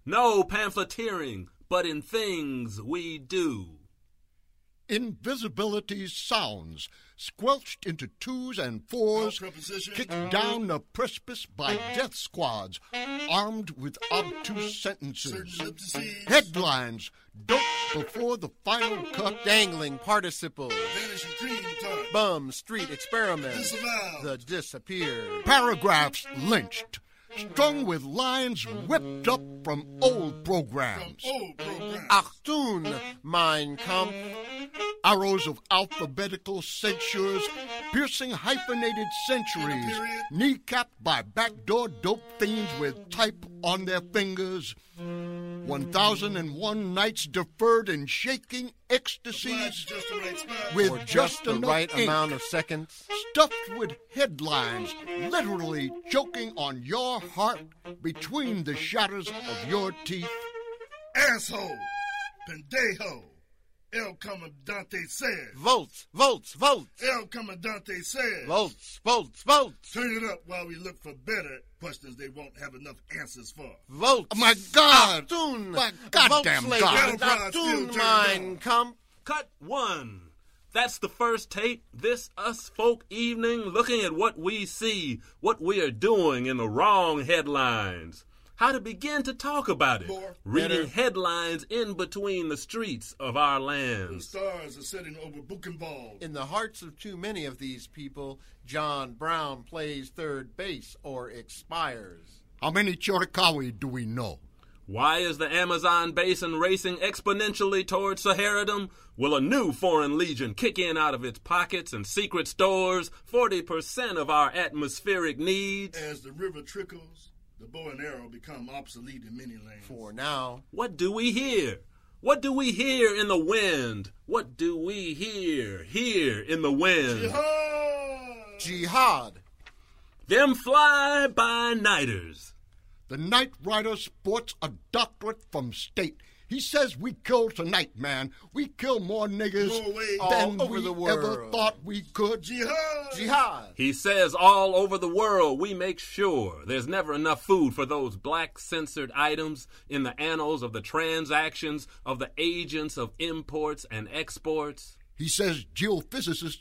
No pamphleteering, but in things we do. Invisibility's sounds, squelched into 2s and 4s, kicked down the precipice by death squads, armed with obtuse sentences. Headlines, dope before the final cut. Dangling participles. Vanishing cream tart. Bum street experiments. Disavowed. The disappeared. Paragraphs lynched, strung with lines whipped up from old programs. Achtung, Mein Kampf. Arrows of alphabetical censures, piercing hyphenated centuries, kneecapped by backdoor dope fiends with type on their fingers. 1001 nights deferred in shaking ecstasies with just the enough right ink, amount of seconds. stuffed with headlines, literally choking on your heart between the shatters of your teeth. Asshole, pendejo, El Comandante says. Votes, votes, votes. El Comandante says. Votes, votes, votes. Turn it up while we look for better questions they won't have enough answers for. Votes. Oh, my God! Achtung. My goddamn Votes, God! Achtung, Mein Kampf. Cut 1. That's the first tape, this Us Folk evening, looking at what we see, what we are doing in the wrong headlines. How to begin to talk about it. Reading headlines in between the streets of our The lands. stars are setting over Buchenwald. In the hearts of too many of these people, John Brown plays third base or expires. How many Chiricahua do we know? Why is the Amazon basin racing exponentially towards Saharadom? Will a new foreign legion kick in out of its pockets and secret stores 40% of our atmospheric needs? As the river trickles, the bow and arrow become obsolete in many lands. For now. What do we hear? What do we hear in the wind? What do we hear here in the wind? Jihad! Jihad. Them fly-by-nighters. The Night Rider sports a doctorate from state. He says we kill tonight, man. We kill more niggas than all over we the ever world. thought we could. Jihad! Jihad. He says all over the world we make sure there's never enough food for those black censored items in the annals of the transactions of the agents of imports and exports. He says geophysicists